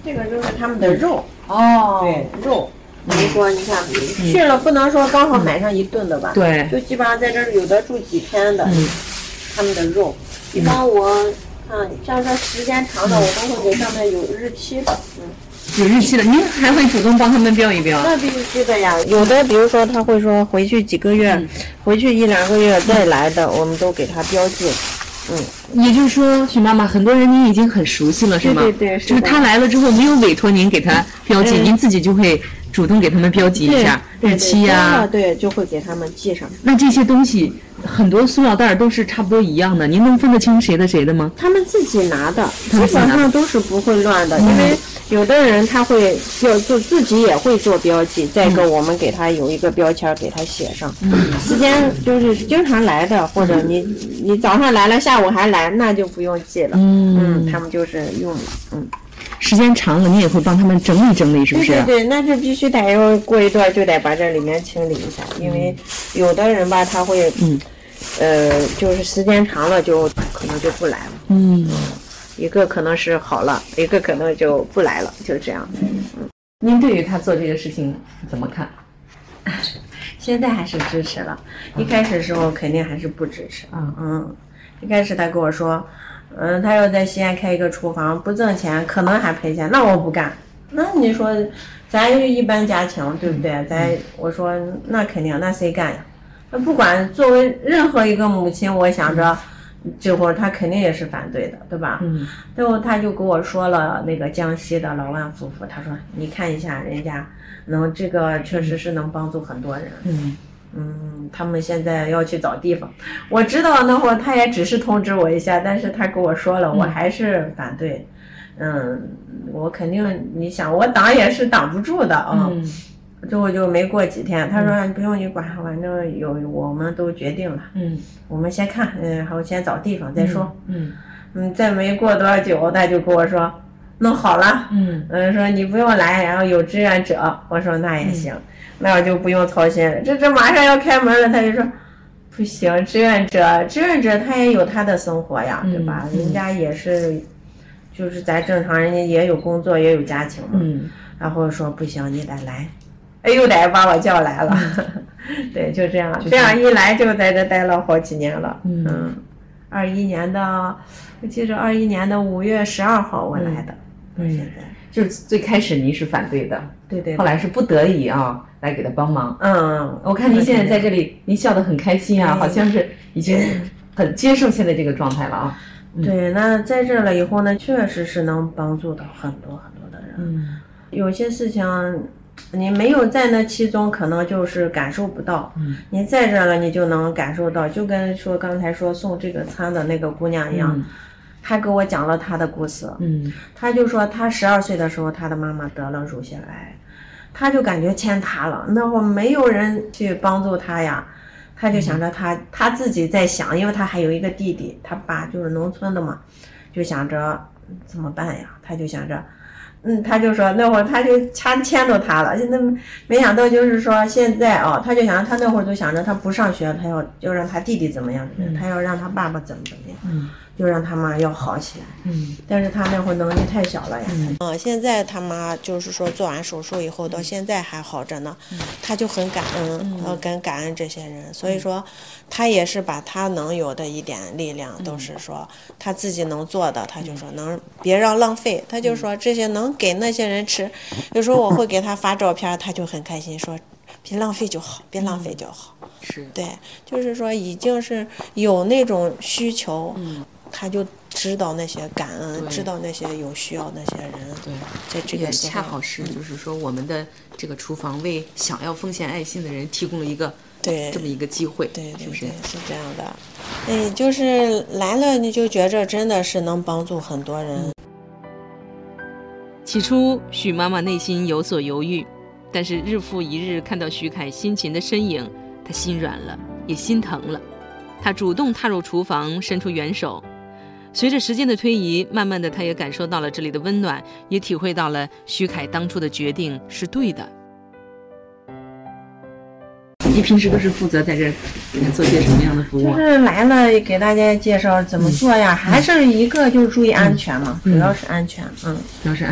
这个就是他们的肉。 哦， 对，肉。你说，你看去了不能说刚好买上一顿的吧？ 对， 就基本上在这儿有的住几天的，他们的肉。一般我看像这时间长的，我都会给上面有日期的。 有日期的，您还会主动帮他们标一标？ 那必须的呀。有的比如说他会说回去几个月，回去1-2个月再来的，我们都给他标记。 也就是说，许妈妈，很多人您已经很熟悉了，是吗？ 对， 就是他来了之后，没有委托您给他标记，您自己就会主动给他们标记一下日期呀。 对，就会给他们记上。 那这些东西，很多塑料袋都是差不多一样的，您能分得清谁的谁的吗？ 他们自己拿的，基本上都是不会乱的，因为有的人他会就自己也会做标记，再一个我们给他有一个标签给他写上。时间就是经常来的，或者你早上来了，下午还来，那就不用记了。他们就是用了。 时间长了，你也会帮他们整理整理，是不是？ 对，那就必须得要过一段就得把这里面清理一下，因为有的人吧，他会就是时间长了就可能就不来了。一个可能是好了，一个可能就不来了，就这样子。 您对于他做这个事情怎么看？ 现在还是支持了，一开始的时候肯定还是不支持。一开始他跟我说，他要在西安开一个厨房，不挣钱，可能还赔钱，那我不干。那你说，咱一般家庭，对不对？我说那肯定，那谁干呀？那不管作为任何一个母亲，我想着。这会儿他肯定也是反对的，对吧？最后他就跟我说了那个江西的老万夫妇，他说你看一下人家这个确实是能帮助很多人。他们现在要去找地方，我知道那会儿他也只是通知我一下，但是他跟我说了，我还是反对。我肯定你想我挡也是挡不住的啊。之后就没过几天，他说不用你管，反正我们都决定了。我们先看，还有先找地方再说。再没过多久，他就跟我说弄好了。说你不用来，然后有志愿者。我说那也行，那我就不用操心了。这马上要开门了，他就说不行，志愿者他也有他的生活呀，对吧？人家也是，就是咱正常人家也有工作也有家庭嘛。然后说不行，你得来。又得把我叫来了。对，就这样一来就在这待了好几年了。21年的，我记着21年的5月12号我来的。现在就是最开始您是反对的， 对， 后来是不得已啊来给他帮忙。我看您现在在这里，您笑得很开心啊，好像是已经很接受现在这个状态了啊。 对，那在这了以后呢，确实是能帮助到很多很多的人。有些事情。你没有在那其中，可能就是感受不到。你在这了，你就能感受到。就跟刚才说送这个餐的那个姑娘一样，她给我讲了她的故事。她就说她12岁的时候，她的妈妈得了乳腺癌，她就感觉天塌了，那会没有人去帮助她呀。她就想着她自己在想，因为她还有一个弟弟，她爸就是农村的嘛，就想着怎么办呀？她就想着。他就说那会儿他就钱都塌了，现在没想到就是说现在他就想他那会儿就想着他不上学，他要让他弟弟怎么样，他要让他爸爸怎么样，就让他妈要好起来。但是他那会儿能力太小了呀。现在他妈就是说做完手术以后到现在还好着呢，他就很感恩，感恩这些人，所以说他也是把他能有的一点力量，都是说他自己能做的，他就说能别让浪费，他就说这些能给那些人吃。有时候我会给他发照片，他就很开心，说别浪费就好，别浪费就好。对，就是说已经是有那种需求，他就知道那些感恩，知道那些有需要那些人。在这个恰好是就是说我们的这个厨房为想要奉献爱心的人提供了一个这么一个机会。 对， 是不是？ 是这样的。就是来了你就觉着真的是能帮助很多人。 起初许妈妈内心有所犹豫，但是日复一日看到许凯辛勤的身影，她心软了，也心疼了。她主动踏入厨房，伸出援手。随着时间的推移，慢慢的她也感受到了这里的温暖，也体会到了许凯当初的决定是对的。 你平时都是负责在这做些什么样的服务？ 就是来了给大家介绍怎么做呀，还是一个就是注意安全嘛，主要是安全。 主要是安全。